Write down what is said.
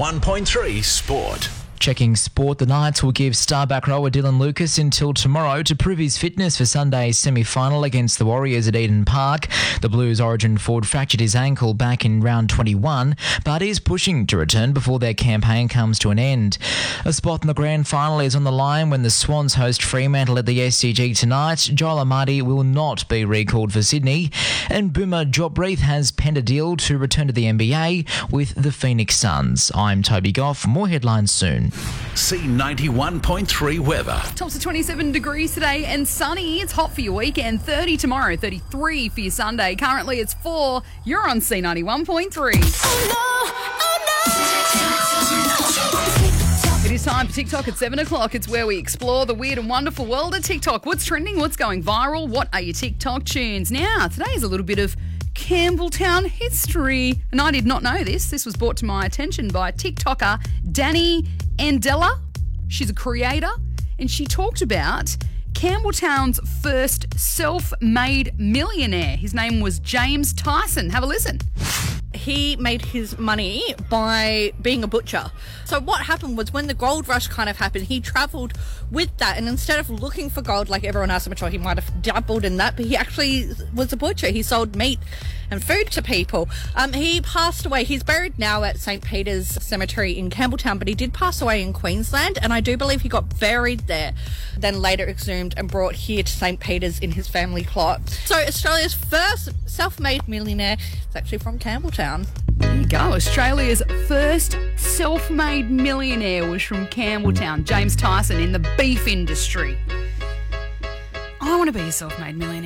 91.3 Sport. Checking sport, the Knights will give star back rower Dylan Lucas until tomorrow to prove his fitness for Sunday's semi-final against the Warriors at Eden Park. The Blues origin forward fractured his ankle back in round 21, but is pushing to return before their campaign comes to an end. A spot in the grand final is on the line when the Swans host Fremantle at the SCG tonight. Joel Amadi will not be recalled for Sydney, and Boomer Jobreath has penned a deal to return to the NBA with the Phoenix Suns. I'm Toby Goff. More headlines soon. See 91.3 weather. Tops of 27 degrees today and sunny. It's hot for your weekend. 30 tomorrow, 33 for your Sunday. Currently it's 4. You're on C91.3. It is time for TikTok at 7 o'clock. It's where we explore the weird and wonderful world of TikTok. What's trending? What's going viral? What are your TikTok tunes? Now, today is a little bit of Campbelltown history. And I did not know this. This was brought to my attention by TikToker Danny Andela. She's a creator, and she talked about Campbelltown's first self-made millionaire. His name was James Tyson. Have a listen. He made his money by being a butcher. So what happened was when the gold rush kind of happened, he travelled with that, and instead of looking for gold like everyone else, I'm sure he might have dabbled in that, but he actually was a butcher. He sold meat and food to people. He passed away. He's buried now at St. Peter's Cemetery in Campbelltown, but he did pass away in Queensland, and I do believe he got buried there, then later exhumed and brought here to St. Peter's in his family plot. So Australia's first self-made millionaire is actually from Campbelltown. There you go. Australia's first self-made millionaire was from Campbelltown, James Tyson, in the beef industry. I want to be a self-made millionaire.